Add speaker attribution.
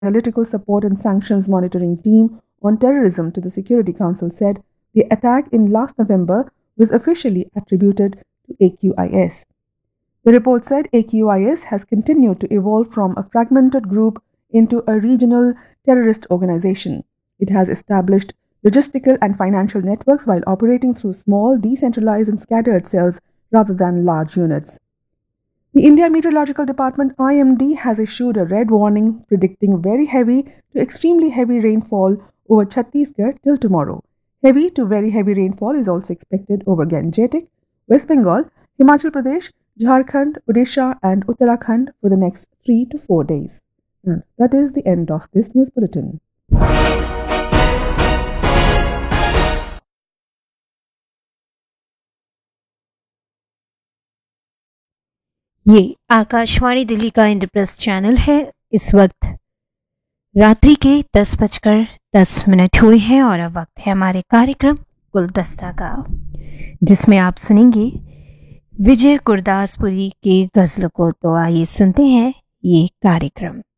Speaker 1: Analytical Support and Sanctions Monitoring Team on Terrorism to the Security Council said the attack in last November was officially attributed to AQIS. The report said AQIS has continued to evolve from a fragmented group into a regional terrorist organization. It has established logistical and financial networks while operating through small, decentralized and scattered cells rather than large units. The India Meteorological Department IMD has issued a red warning predicting very heavy to extremely heavy rainfall over Chhattisgarh till tomorrow. Heavy to very heavy rainfall is also expected over Gangetic, West Bengal, Himachal Pradesh, Jharkhand, Odisha and Uttarakhand for the next 3 to 4 days. And that is the end of this news bulletin.
Speaker 2: ये आकाशवाणी दिल्ली का Indraprastha channel है। इस वक्त रात्रि के 10:10 हुए हैं और अब वक्त है हमारे कार्यक्रम गुलदस्ता का, जिसमें आप सुनेंगे विजय गुरदासपुरी के गजलों को। तो आइए सुनते हैं ये कार्यक्रम।